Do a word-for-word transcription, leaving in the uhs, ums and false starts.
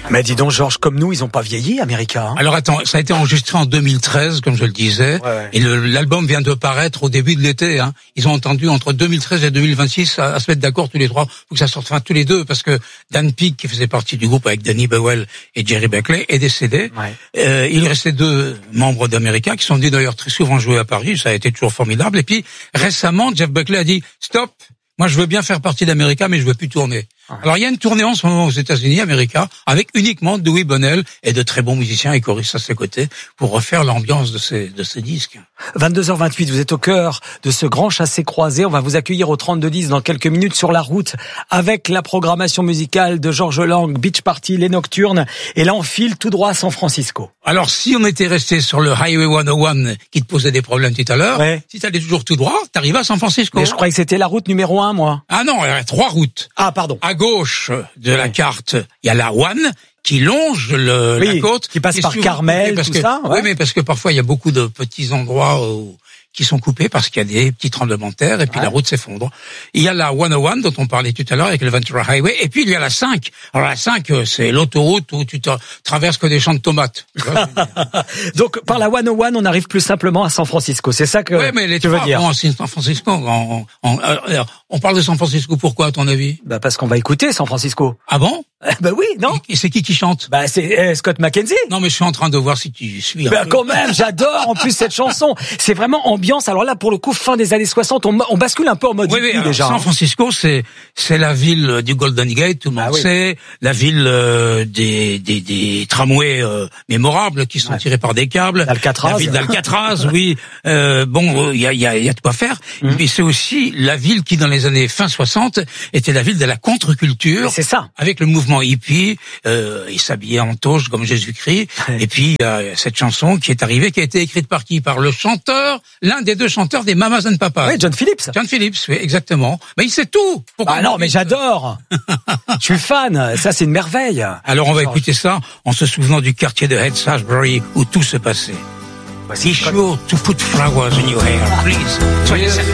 Mais dis donc, Georges, comme nous, ils ont pas vieilli, America. Hein. Alors attends, ça a été enregistré en deux mille treize, comme je le disais, ouais, ouais. et le, l'album vient de paraître au début de l'été. Hein. Ils ont entendu entre deux mille treize et deux mille vingt-six à, à se mettre d'accord tous les trois pour que ça sorte, enfin tous les deux, parce que Dan Peek, qui faisait partie du groupe avec Danny Bowell et Jerry Beckley, est décédé. Ouais. Euh, il restait deux membres d'America qui sont venus d'ailleurs très souvent jouer à Paris. Ça a été toujours formidable. Et puis récemment, Jeff Buckley a dit stop. Moi, je veux bien faire partie d'America, mais je veux plus tourner. Ouais. Alors, il y a une tournée en ce moment aux États-Unis, America, avec uniquement Dewey Bunnell et de très bons musiciens et choristes à ses côtés pour refaire l'ambiance de ces, de ces disques. vingt-deux heures vingt-huit, vous êtes au cœur de ce grand chassé-croisé. On va vous accueillir au trente-deux dix dans quelques minutes sur la route avec la programmation musicale de Georges Lang, Beach Party, les Nocturnes. Et là, on file tout droit à San Francisco. Alors, si on était resté sur le Highway cent un qui te posait des problèmes tout à l'heure, ouais. si t'allais toujours tout droit, t'arrives à San Francisco. Mais je croyais que c'était la route numéro un, moi. Ah non, il y a trois routes. Ah, pardon. À gauche de la ouais. carte, il y a la One qui longe le, oui, la côte. Qui passe qui par Carmel, parce tout que, ça. Ouais. Oui, mais parce que parfois, il y a beaucoup de petits endroits où, qui sont coupés parce qu'il y a des petits tremblements de terre et puis ouais. la route s'effondre. Il y a la cent un dont on parlait tout à l'heure avec le Ventura Highway et puis il y a la cinq. Alors la cinq, c'est l'autoroute où tu te traverses que des champs de tomates. Donc par la cent un, on arrive plus simplement à San Francisco. C'est ça que ouais, mais les tu veux dire. Bon, San Francisco, on, on, on, on parle de San Francisco pourquoi à ton avis? Bah parce qu'on va écouter San Francisco. Ah bon? Bah oui, non. Et c'est qui qui chante? Bah c'est euh, Scott McKenzie. Non mais je suis en train de voir si tu suis. Bah quand même, j'adore en plus cette chanson. C'est vraiment ambiance. Alors là pour le coup fin des années soixante, on, on bascule un peu en mode oui, oui, déjà. San Francisco, c'est c'est la ville du Golden Gate, tout le monde ah, oui. sait, la ville euh, des des des tramways euh, mémorables qui sont ouais. tirés par des câbles. Alcatraz. La ville d'Alcatraz, oui. Euh, bon, il y a il y a il y a de quoi faire. Mmh. Mais c'est aussi la ville qui dans les années fin soixante était la ville de la contre-culture. C'est ça. Avec le mouvement hippie, euh, il s'habillait en toge comme Jésus-Christ. Ouais. Et puis il y a cette chanson qui est arrivée, qui a été écrite par qui? Par le chanteur, l'un des deux chanteurs des Mamas and Papas. Oui, John Phillips. John Phillips, oui, exactement. Mais il sait tout. Pourquoi ah non, mais j'adore. Je suis fan. Ça, c'est une merveille. Alors on va George. écouter ça en se souvenant du quartier de Haight-Ashbury où tout se passait. Be sure to put flowers in your hair, please. Soyez